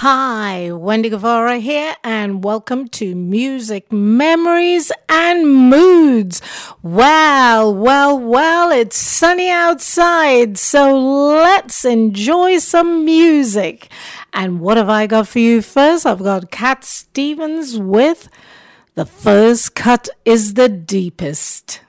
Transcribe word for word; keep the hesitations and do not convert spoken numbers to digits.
Hi, Wendy Guevara here, and welcome to Music Memories and Moods. Well, well, well, it's sunny outside, so let's enjoy some music. And what have I got for you first? I've got Cat Stevens with The First Cut is the Deepest.